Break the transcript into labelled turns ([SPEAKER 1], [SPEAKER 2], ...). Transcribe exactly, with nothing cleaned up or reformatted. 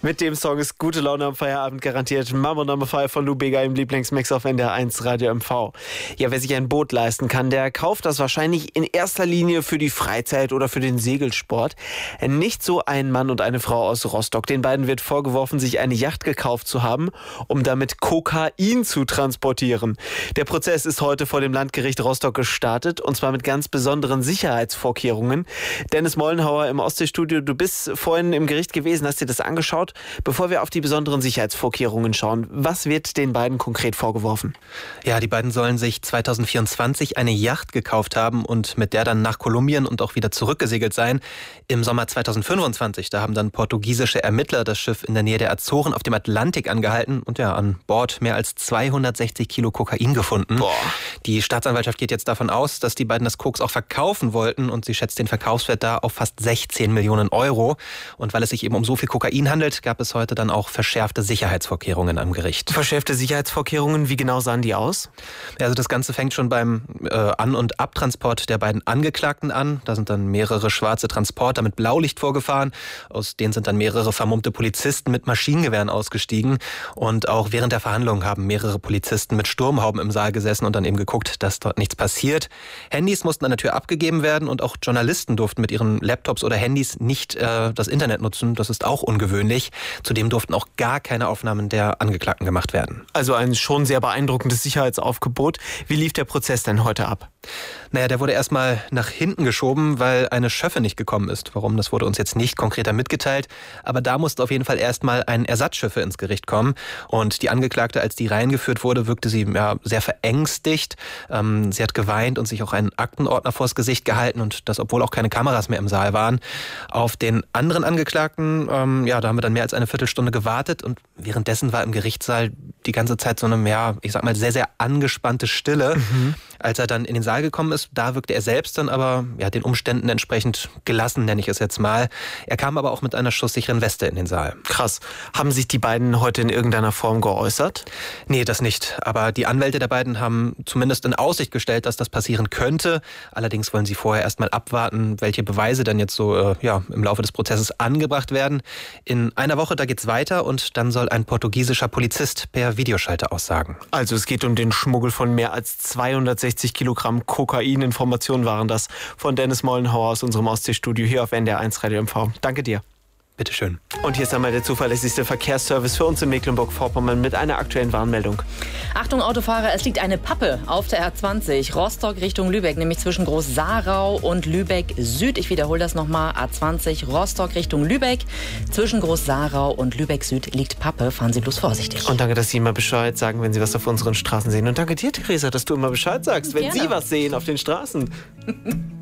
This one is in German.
[SPEAKER 1] Mit dem Song ist gute Laune am Feierabend garantiert. Mama Number five von Lou Bega im Lieblingsmix auf N D R eins Radio M V. Ja, wer sich ein Boot leisten kann, der kauft das wahrscheinlich in erster Linie für die Freizeit oder für den Segelsport. Nicht so ein Mann und eine Frau aus Rostock. Den beiden wird vorgeworfen, sich eine Yacht gekauft zu haben, um damit Kokain zu transportieren. Der Prozess ist heute vor dem Landgericht Rostock gestartet und zwar mit ganz besonderen Sicherheitsvorkehrungen. Dennis Mollenhauer im Ostseestudio, du bist vorhin im Gericht gewesen, hast dir das angeschaut. Bevor wir auf die besonderen Sicherheitsvorkehrungen schauen, was wird den beiden konkret vorgeworfen?
[SPEAKER 2] Ja, die beiden sollen sich zwanzig vierundzwanzig eine Yacht gekauft haben und mit der dann nach Kolumbien und auch wieder zurückgesegelt sein. Im Sommer zwanzig fünfundzwanzig, da haben dann portugiesische Ermittler das Schiff in der Nähe der Azoren auf dem Atlantik angehalten und ja, an Bord mehr als zweihundertsechzig Kilo Kokain gefunden.
[SPEAKER 1] Boah.
[SPEAKER 2] Die Staatsanwaltschaft geht jetzt davon aus, dass die beiden das Koks auch verkaufen wollten und sie schätzt den Verkaufswert da auf fast sechzehn Millionen Euro. Und weil es sich eben um so viel Kokain handelt, gab es heute dann auch verschärfte Sicherheitsvorkehrungen am Gericht.
[SPEAKER 1] Verschärfte Sicherheitsvorkehrungen, wie genau sahen die aus?
[SPEAKER 2] Also das Ganze fängt schon beim äh, An- und Abtransport der beiden Angeklagten an. Da sind dann mehrere schwarze Transporter mit Blaulicht vorgefahren. Aus denen sind dann mehrere vermummte Polizisten mit Maschinengewehren ausgestiegen. Und auch während der Verhandlung haben mehrere Polizisten mit Sturmhauben im Saal gesessen und dann eben geguckt, dass dort nichts passiert. Handys mussten an der Tür abgegeben werden und auch Journalisten durften mit ihren Laptops oder Handys nicht äh, das Internet nutzen. Das ist auch ungewöhnlich. Zudem durften auch gar keine Aufnahmen der Angeklagten gemacht werden.
[SPEAKER 1] Also ein schon sehr beeindruckendes Sicherheitsaufgebot. Wie lief der Prozess denn heute ab?
[SPEAKER 2] Naja, der wurde erstmal nach hinten geschoben, weil eine Schöffe nicht gekommen ist. Warum, das wurde uns jetzt nicht konkreter mitgeteilt. Aber da musste auf jeden Fall erstmal ein Ersatzschiffe ins Gericht kommen. Und die Angeklagte, als die reingeführt wurde, wirkte sie ja, sehr verängstigt. Ähm, sie hat geweint und sich auch einen Aktenordner vors Gesicht gehalten. Und das, obwohl auch keine Kameras mehr im Saal waren. Auf den anderen Angeklagten, ähm, ja, da haben wir dann mehr als eine Viertelstunde gewartet. Und währenddessen war im Gerichtssaal die ganze Zeit so eine, ja, ich sag mal, sehr, sehr angespannte Stille. Mhm. Als er dann in den Saal gekommen ist, da wirkte er selbst dann aber ja, den Umständen entsprechend gelassen, nenne ich es jetzt mal. Er kam aber auch mit einer schusssicheren Weste in den Saal.
[SPEAKER 1] Krass. Haben sich die beiden heute in irgendeiner Form geäußert?
[SPEAKER 2] Nee, das nicht. Aber die Anwälte der beiden haben zumindest in Aussicht gestellt, dass das passieren könnte. Allerdings wollen sie vorher erstmal abwarten, welche Beweise dann jetzt so äh, ja, im Laufe des Prozesses angebracht werden. In einer Woche, da geht's weiter und dann soll ein portugiesischer Polizist per Videoschalter aussagen.
[SPEAKER 1] Also es geht um den Schmuggel von mehr als zweihundertsechzig Kilogramm Kokain. Informationen waren das von Dennis Mollenhauer aus unserem Ostseestudio hier auf N D R eins Radio M V. Danke dir.
[SPEAKER 2] Bitteschön.
[SPEAKER 1] Und hier ist einmal der zuverlässigste Verkehrsservice für uns in Mecklenburg-Vorpommern mit einer aktuellen Warnmeldung.
[SPEAKER 3] Achtung Autofahrer, es liegt eine Pappe auf der R zwanzig, Rostock Richtung Lübeck, nämlich zwischen Groß-Sarau und Lübeck Süd. Ich wiederhole das nochmal, A zwanzig, Rostock Richtung Lübeck. Zwischen Groß-Sarau und Lübeck Süd liegt Pappe, fahren Sie bloß vorsichtig.
[SPEAKER 1] Und danke, dass Sie immer Bescheid sagen, wenn Sie was auf unseren Straßen sehen. Und danke dir, Theresa, dass du immer Bescheid sagst, wenn
[SPEAKER 3] Gerne.
[SPEAKER 1] Sie was sehen auf den Straßen.